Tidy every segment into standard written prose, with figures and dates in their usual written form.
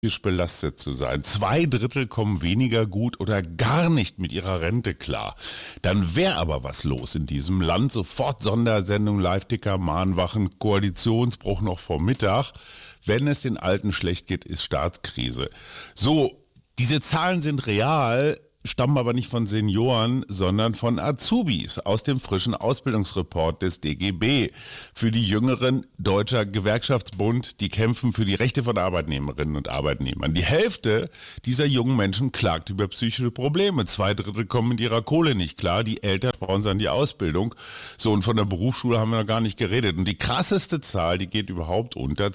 belastet zu sein. 2/3 kommen weniger gut oder gar nicht mit ihrer Rente klar. Dann wäre aber was los in diesem Land. Sofort Sondersendung, Live-Ticker, Mahnwachen, Koalitionsbruch noch vor Mittag. Wenn es den Alten schlecht geht, ist Staatskrise. So, diese Zahlen sind real, stammen aber nicht von Senioren, sondern von Azubis aus dem frischen Ausbildungsreport des DGB. Für die Jüngeren, Deutscher Gewerkschaftsbund, die kämpfen für die Rechte von Arbeitnehmerinnen und Arbeitnehmern. Die Hälfte dieser jungen Menschen klagt über psychische Probleme. 2/3 kommen mit ihrer Kohle nicht klar. Die Eltern brauchen dann die Ausbildung. So, und von der Berufsschule haben wir noch gar nicht geredet. Und die krasseste Zahl, die geht überhaupt unter.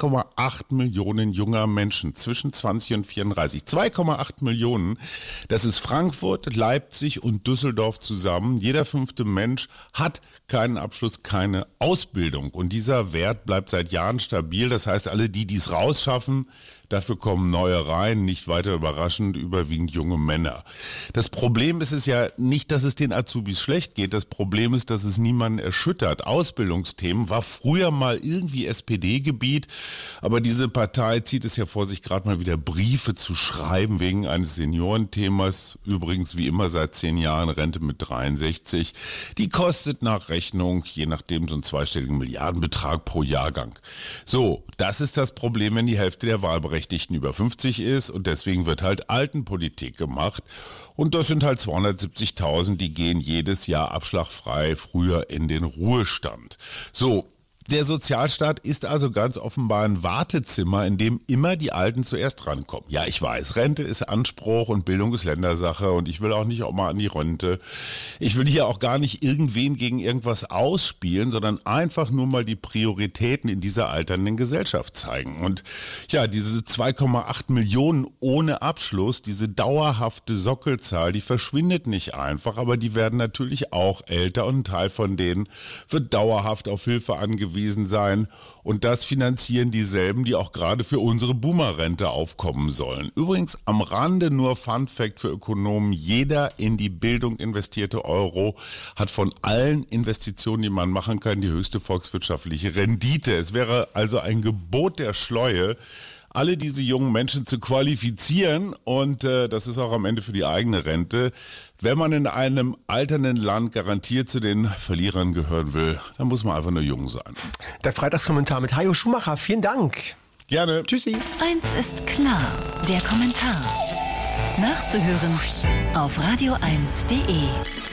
2,8 Millionen junger Menschen zwischen 20 und 34. 2,8 Millionen, das ist Frankfurt, Leipzig und Düsseldorf zusammen. Jeder 5. Mensch hat keinen Abschluss, keine Ausbildung. Und dieser Wert bleibt seit Jahren stabil. Das heißt, alle, die dies rausschaffen, dafür kommen neue rein, nicht weiter überraschend, überwiegend junge Männer. Das Problem ist es ja nicht, dass es den Azubis schlecht geht. Das Problem ist, dass es niemanden erschüttert. Ausbildungsthemen war früher mal irgendwie SPD-Gebiet, aber diese Partei zieht es ja vor sich, gerade mal wieder Briefe zu schreiben wegen eines Seniorenthemas. Übrigens wie immer seit 10 Jahren Rente mit 63. Die kostet nach Rechnung, je nachdem, so einen zweistelligen Milliardenbetrag pro Jahrgang. So, das ist das Problem, wenn die Hälfte der Wahlberechtigten über 50 ist, und deswegen wird halt Altenpolitik gemacht. Und das sind halt 270.000, die gehen jedes Jahr abschlagfrei früher in den Ruhestand. So. Der Sozialstaat ist also ganz offenbar ein Wartezimmer, in dem immer die Alten zuerst rankommen. Ja, ich weiß, Rente ist Anspruch und Bildung ist Ländersache und ich will auch nicht auch mal an die Rente. Ich will hier auch gar nicht irgendwen gegen irgendwas ausspielen, sondern einfach nur mal die Prioritäten in dieser alternden Gesellschaft zeigen. Und ja, diese 2,8 Millionen ohne Abschluss, diese dauerhafte Sockelzahl, die verschwindet nicht einfach, aber die werden natürlich auch älter und ein Teil von denen wird dauerhaft auf Hilfe angewiesen sein, und das finanzieren dieselben, die auch gerade für unsere Boomer-Rente aufkommen sollen. Übrigens am Rande nur Fun Fact für Ökonomen: Jeder in die Bildung investierte Euro hat von allen Investitionen, die man machen kann, die höchste volkswirtschaftliche Rendite. Es wäre also ein Gebot der Schleue, alle diese jungen Menschen zu qualifizieren, und das ist auch am Ende für die eigene Rente. Wenn man in einem alternden Land garantiert zu den Verlierern gehören will, dann muss man einfach nur jung sein. Der Freitagskommentar mit Hajo Schumacher. Vielen Dank. Gerne. Tschüssi. Eins ist klar, der Kommentar. Nachzuhören auf radio1.de.